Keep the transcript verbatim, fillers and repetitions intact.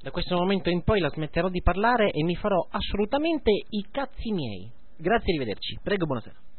Da questo momento in poi la smetterò di parlare e mi farò assolutamente i cazzi miei. Grazie, arrivederci. Prego, buonasera.